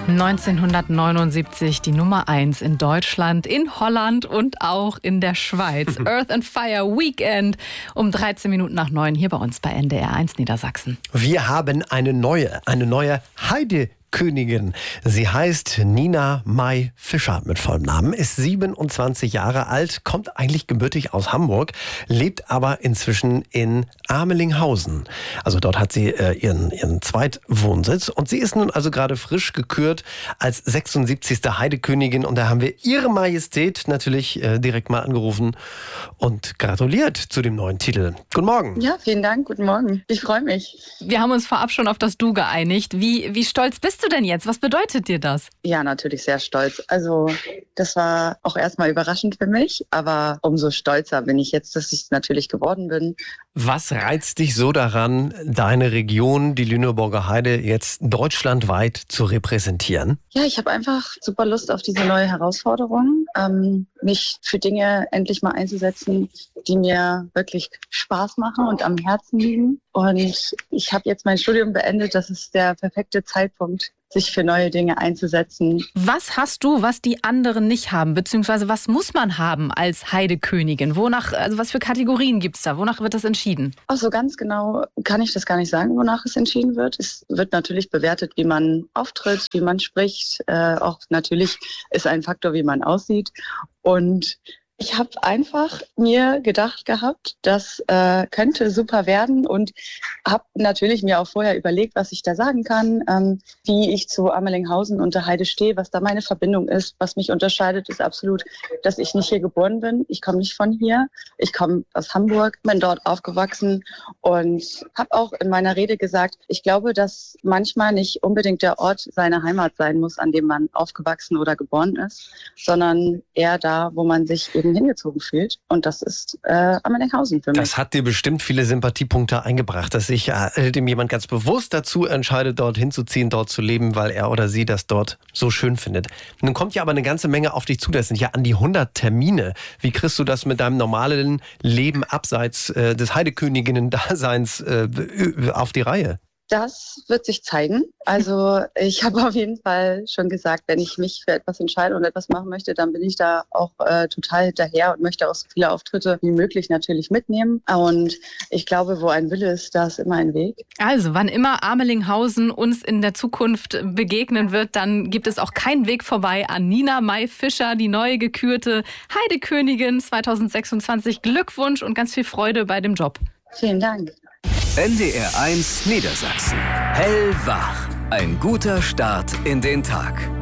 1979 die Nummer 1 in Deutschland, in Holland und auch in der Schweiz. Earth and Fire Weekend um 13 Minuten nach 9 hier bei uns bei NDR 1 Niedersachsen. Wir haben eine neue Heidekönigin. Sie heißt Nina Mai Fischer mit vollem Namen, ist 27 Jahre alt, kommt eigentlich gebürtig aus Hamburg, lebt aber inzwischen in Amelinghausen. Also dort hat sie ihren Zweitwohnsitz und sie ist nun also gerade frisch gekürt als 76. Heidekönigin und da haben wir Ihre Majestät natürlich direkt mal angerufen und gratuliert zu dem neuen Titel. Guten Morgen. Ja, vielen Dank. Guten Morgen. Ich freue mich. Wir haben uns vorab schon auf das Du geeinigt. Wie stolz bist du denn jetzt? Was bedeutet dir das? Ja, natürlich sehr stolz. Also das war auch erstmal überraschend für mich, aber umso stolzer bin ich jetzt, dass ich es natürlich geworden bin. Was reizt dich so daran, deine Region, die Lüneburger Heide, jetzt deutschlandweit zu repräsentieren? Ja, ich habe einfach super Lust auf diese neue Herausforderung, mich für Dinge endlich mal einzusetzen, die mir wirklich Spaß machen und am Herzen liegen. Und ich habe jetzt mein Studium beendet. Das ist der perfekte Zeitpunkt, sich für neue Dinge einzusetzen. Was hast du, was die anderen nicht haben? Beziehungsweise was muss man haben als Heidekönigin? Was für Kategorien gibt es da? Wonach wird das entschieden? Auch so ganz genau kann ich das gar nicht sagen, wonach es entschieden wird. Es wird natürlich bewertet, wie man auftritt, wie man spricht. Auch natürlich ist ein Faktor, wie man aussieht. Und ich habe einfach mir gedacht gehabt, das könnte super werden und habe natürlich mir auch vorher überlegt, was ich da sagen kann, wie ich zu Amelinghausen und der Heide stehe, was da meine Verbindung ist. Was mich unterscheidet, ist absolut, dass ich nicht hier geboren bin. Ich komme nicht von hier. Ich komme aus Hamburg, bin dort aufgewachsen und habe auch in meiner Rede gesagt, ich glaube, dass manchmal nicht unbedingt der Ort seine Heimat sein muss, an dem man aufgewachsen oder geboren ist, sondern eher da, wo man sich eben hingezogen fühlt. Und das ist Amelinghausen für mich. Das hat dir bestimmt viele Sympathiepunkte eingebracht, dass sich dem jemand ganz bewusst dazu entscheidet, dort hinzuziehen, dort zu leben, weil er oder sie das dort so schön findet. Nun kommt ja aber eine ganze Menge auf dich zu. Das sind ja an die 100 Termine. Wie kriegst du das mit deinem normalen Leben abseits des Heideköniginnen-Daseins auf die Reihe? Das wird sich zeigen. Also ich habe auf jeden Fall schon gesagt, wenn ich mich für etwas entscheide und etwas machen möchte, dann bin ich da auch total hinterher und möchte auch so viele Auftritte wie möglich natürlich mitnehmen. Und ich glaube, wo ein Wille ist, da ist immer ein Weg. Also wann immer Amelinghausen uns in der Zukunft begegnen wird, dann gibt es auch keinen Weg vorbei an Nina Mai Fischer, die neu gekürte Heidekönigin 2026. Glückwunsch und ganz viel Freude bei dem Job. Vielen Dank. NDR 1 Niedersachsen. Hellwach. Ein guter Start in den Tag.